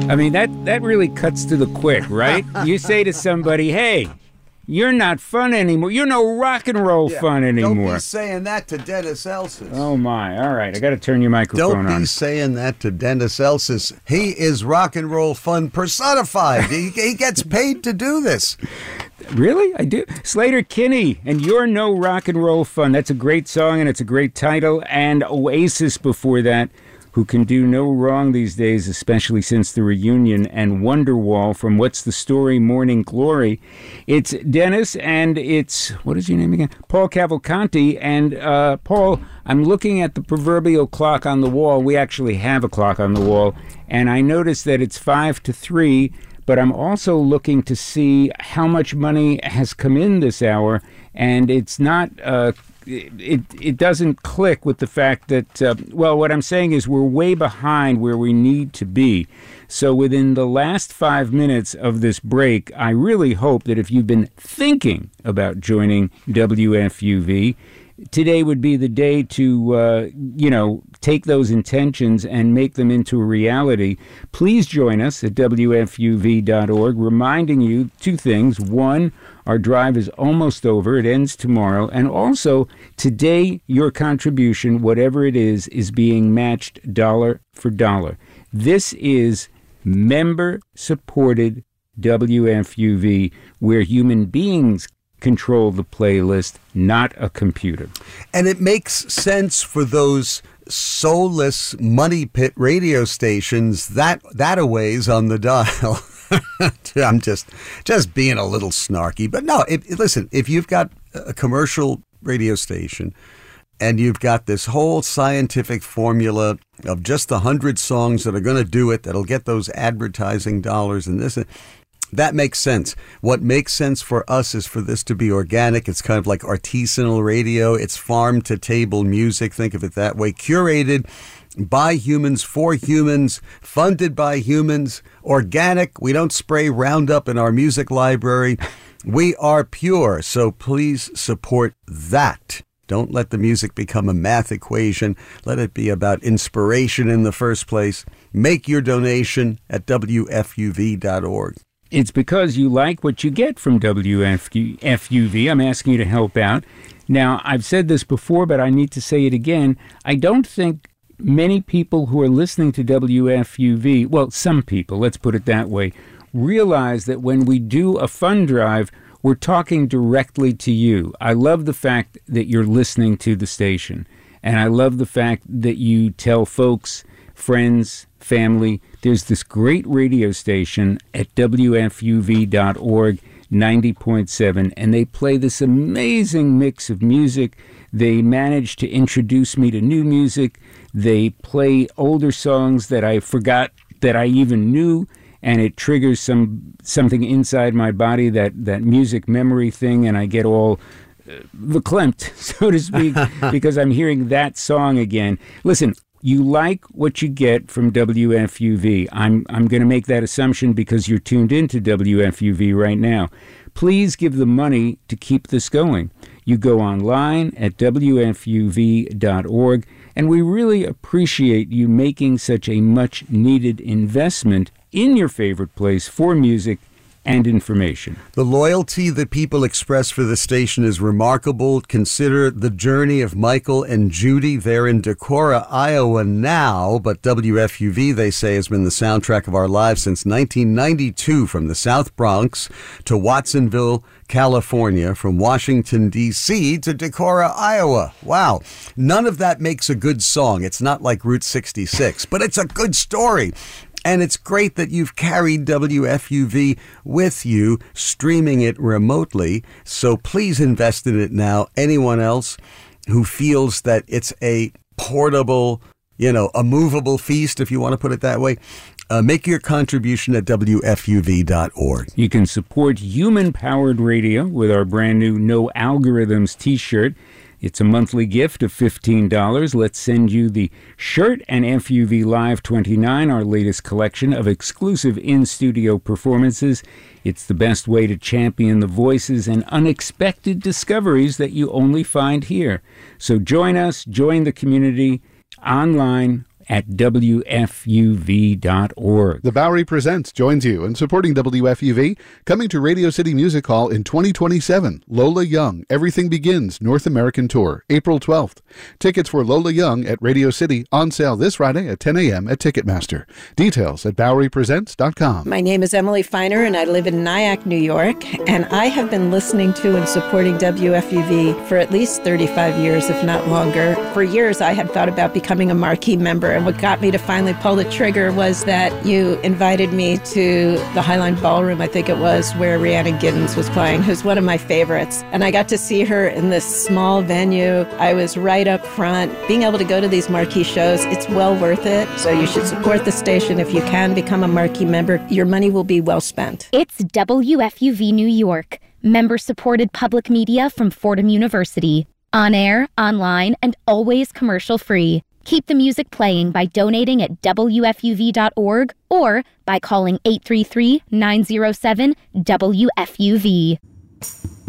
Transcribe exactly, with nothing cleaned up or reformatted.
I mean, that, that really cuts to the quick, right? You say to somebody, hey, you're not fun anymore. You're no rock and roll yeah, fun anymore. Don't be saying that to Dennis Elsas. Oh, my. All right. I got to turn your microphone don't on. Don't be saying that to Dennis Elsas. He is rock and roll fun personified. he, he gets paid to do this. Really? I do. Sleater-Kinney and You're No Rock and Roll Fun. That's a great song and it's a great title. And Oasis before that, who can do no wrong these days, especially since the reunion, and Wonderwall from What's the Story, Morning Glory. It's Dennis, and it's, what is your name again? Paul Cavalcanti. And uh, Paul, I'm looking at the proverbial clock on the wall. We actually have a clock on the wall, and I noticed that it's five to three, but I'm also looking to see how much money has come in this hour, and it's not... Uh, It it doesn't click with the fact that, uh, well, what I'm saying is we're way behind where we need to be. So within the last five minutes of this break, I really hope that if you've been thinking about joining W F U V, today would be the day to, uh, you know, take those intentions and make them into a reality. Please join us at W F U V dot org, reminding you two things. One, our drive is almost over. It ends tomorrow. And also, today, your contribution, whatever it is, is being matched dollar for dollar. This is member-supported W F U V, where human beings control the playlist, not a computer. And it makes sense for those soulless money pit radio stations that that a ways on the dial. I'm just just being a little snarky, but no, it, it, listen, if you've got a commercial radio station and you've got this whole scientific formula of just the hundred songs that are going to do it, that'll get those advertising dollars and this, that makes sense. What makes sense for us is for this to be organic. It's kind of like artisanal radio. It's farm to table music. Think of it that way. Curated by humans, for humans, funded by humans, organic. We don't spray Roundup in our music library. We are pure. So please support that. Don't let the music become a math equation. Let it be about inspiration in the first place. Make your donation at W F U V dot org. It's because you like what you get from W F U V. I'm asking you to help out. Now, I've said this before, but I need to say it again. I don't think many people who are listening to W F U V, well, some people, let's put it that way, realize that when we do a fund drive, we're talking directly to you. I love the fact that you're listening to the station, and I love the fact that you tell folks, friends, family, there's this great radio station at W F U V dot org, ninety point seven, and they play this amazing mix of music. They manage to introduce me to new music. They play older songs that I forgot that I even knew, and it triggers some something inside my body, that, that music memory thing, and I get all uh, verklempt, so to speak, because I'm hearing that song again. Listen, you like what you get from W F U V. I'm I'm going to make that assumption because you're tuned into W F U V right now. Please give the money to keep this going. You go online at W F U V dot org, and we really appreciate you making such a much-needed investment in your favorite place for music and information. The loyalty that people express for the station is remarkable. Consider the journey of Michael and Judy. They're in Decorah, Iowa now, but W F U V, they say, has been the soundtrack of our lives since nineteen ninety-two, from the South Bronx to Watsonville, California, from Washington, D C to Decorah, Iowa. Wow. None of that makes a good song. It's not like Route sixty-six, but it's a good story. And it's great that you've carried W F U V with you, streaming it remotely. So please invest in it now. Anyone else who feels that it's a portable, you know, a movable feast, if you want to put it that way, uh, make your contribution at W F U V dot org. You can support human-powered radio with our brand new No Algorithms t-shirt. It's a monthly gift of fifteen dollars. Let's send you the shirt and F U V Live twenty-nine, our latest collection of exclusive in-studio performances. It's the best way to champion the voices and unexpected discoveries that you only find here. So join us, join the community online at W F U V dot org. The Bowery Presents joins you in supporting W F U V, coming to Radio City Music Hall in twenty twenty-seven. Lola Young, Everything Begins, North American Tour, April twelfth. Tickets for Lola Young at Radio City on sale this Friday at ten a.m. at Ticketmaster. Details at Bowery Presents dot com. My name is Emily Feiner, and I live in Nyack, New York, and I have been listening to and supporting W F U V for at least thirty-five years, if not longer. For years, I had thought about becoming a marquee member, and what got me to finally pull the trigger was that you invited me to the Highline Ballroom, I think it was, where Rhiannon Giddens was playing, who's one of my favorites. And I got to see her in this small venue. I was right up front. Being able to go to these marquee shows, it's well worth it. So you should support the station. If you can become a marquee member, your money will be well spent. It's W F U V New York, member-supported public media from Fordham University. On air, online, and always commercial-free. Keep the music playing by donating at W F U V dot org or by calling eight three three, nine zero seven, W F U V.